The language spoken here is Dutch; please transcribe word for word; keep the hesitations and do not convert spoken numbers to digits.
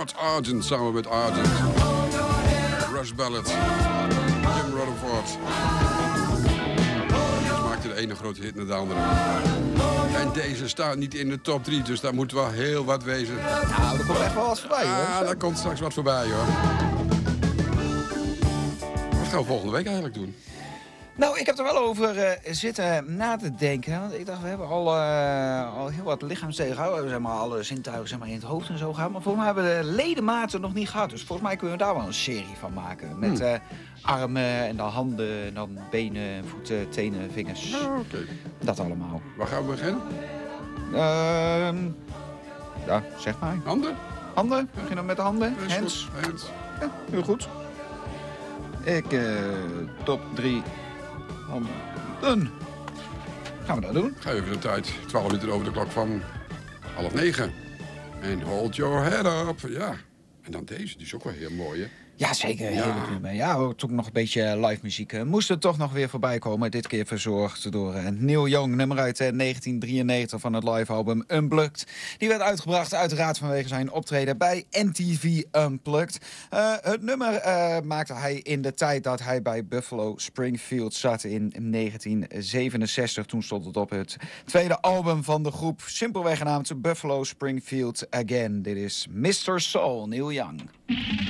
George Argent samen met Argent. Rush Ballad. Jim Rutherford. Dus maakte de ene grote hit naar de andere. En deze staat niet in de top drie, dus daar moet wel heel wat wezen. Nou, er komt echt wel wat voorbij, hoor. Ja, daar komt straks wat voorbij, hoor. Wat gaan we volgende week eigenlijk doen? Nou, ik heb er wel over uh, zitten na te denken. Want ik dacht, we hebben al, uh, al heel wat lichaamsdelen gehad. We hebben zeg maar, alle zintuigen zeg maar, in het hoofd en zo gehad. Maar volgens mij hebben we de ledematen nog niet gehad. Dus volgens mij kunnen we daar wel een serie van maken. Met uh, armen en dan handen, en dan benen, voeten, tenen, vingers. Oh, oké. Okay. Dat allemaal. Waar gaan we beginnen? Uh, ja, zeg maar. Handen? Handen? We beginnen met de handen. Ja, Hands. Hands. Ja, heel goed. Ik, uh, top drie handen. Gaan we dat doen? Ga even de tijd. twaalf minuten over de klok van half negen. En hold your head up. Ja. En dan deze. Die is ook wel heel mooi, hè? Ja, zeker. Ja. Heerlijk nummer. Ja, ook nog een beetje live muziek. Uh, moest er toch nog weer voorbij komen. Dit keer verzorgd door uh, Neil Young. Nummer uit uh, negentien drieënnegentig van het live album Unplugged. Die werd uitgebracht uiteraard vanwege zijn optreden bij M T V Unplugged. Uh, het nummer uh, maakte hij in de tijd dat hij bij Buffalo Springfield zat in negentien zevenenzestig. Toen stond het op het tweede album van de groep. Simpelweg genaamd Buffalo Springfield Again. Dit is mister Soul, Neil Young.